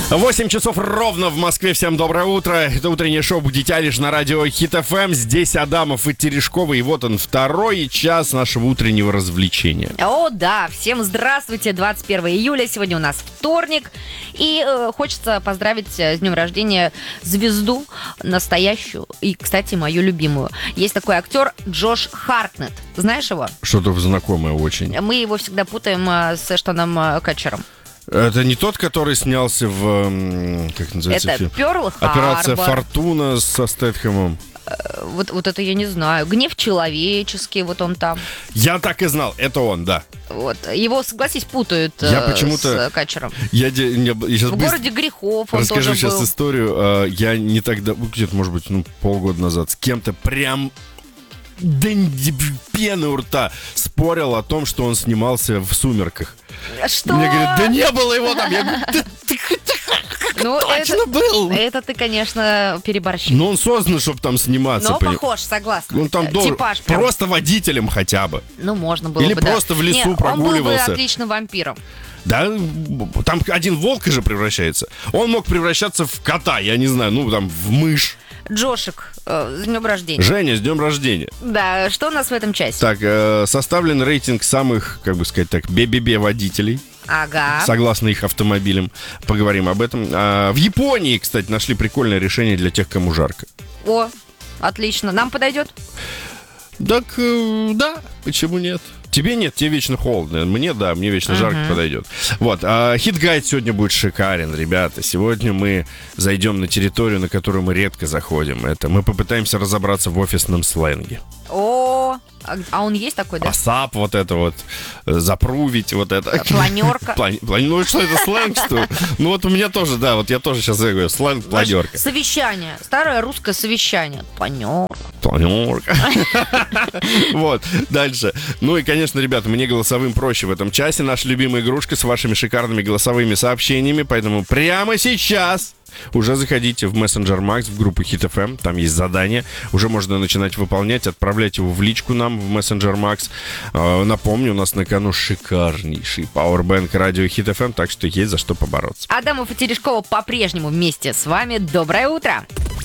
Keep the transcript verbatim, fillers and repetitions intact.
восемь часов ровно в Москве. Всем доброе утро. Это утреннее шоу «Будетялиш» на радио Хит эф эм. Здесь Адамов и Терешкова. И вот он, второй час нашего утреннего развлечения. О, да. Всем здравствуйте. двадцать первого июля. Сегодня у нас вторник. И э, хочется поздравить с днем рождения звезду настоящую. И, кстати, мою любимую. Есть такой актер Джош Хартнетт. Знаешь его? Что-то знакомое очень. Мы его всегда путаем э, с Эштоном э, Катчером. Это не тот, который снялся в... Как называется Это фильм? Пёрл Харбор. Операция «Фортуна» со Стэтхэмом. Вот, вот это я не знаю. «Гнев человеческий», вот он там. Я так и знал, это он, да. Вот. Его, согласись, путают я э, почему-то... с Катчером. Я, я, я сейчас в быстро... «Городе грехов» он Расскажу тоже сейчас был. историю. Я не тогда, где-то, может быть, ну, полгода назад с кем-то прям... Да пены у рта спорил о том, что он снимался в «Сумерках». Что? Мне говорят, да не было его там. Я говорю, да ты ну, точно это, был. Это ты, конечно, переборщил. Но он создан, чтобы там сниматься. Но поним... похож, согласна. Он там должен... Типаж прям. Просто водителем хотя бы. Ну, можно было Или бы, просто да. в лесу не, прогуливался. Он был бы отличным вампиром. Да, там один волк же превращается. Он мог превращаться в кота, я не знаю, ну, там, в мышь. Джошик, э, с днем рождения. Женя, с днем рождения. Да, что у нас в этом часе? Так, э, составлен рейтинг самых, как бы сказать так, бе-бе-бе водителей. Ага. Согласно их автомобилям. Поговорим об этом. А, в Японии, кстати, нашли прикольное решение для тех, кому жарко. О, отлично. Нам подойдет? Так, э, да, почему нет? Тебе нет, тебе вечно холодно. Мне, да, мне вечно uh-huh. жарко подойдет. Вот, а хит-гайд сегодня будет шикарен, ребята. Сегодня мы зайдем на территорию, на которую мы редко заходим. Это мы попытаемся разобраться в офисном сленге. О, а он есть такой, да? Асап, вот это вот, запрувить, вот это. Планерка. Плани... Ну, что это, сленг, что? Ну, вот у меня тоже, да, вот я тоже сейчас говорю, сленг, планерка. Совещание, старое русское совещание. Планерка. Планерка. Вот, дальше. Ну и, конечно, ребята, мне голосовым проще в этом часе. Наша любимая игрушка с вашими шикарными голосовыми сообщениями. Поэтому прямо сейчас уже заходите в мессенджер Макс, в группу Хит эф эм. Там есть задание. Уже можно начинать выполнять. Отправлять его в личку нам в мессенджер Макс. Напомню, у нас на кону шикарнейший пауэрбэнк радио Хит эф эм. Так что есть за что побороться. Адамов и Терешкова по-прежнему вместе с вами. Доброе утро!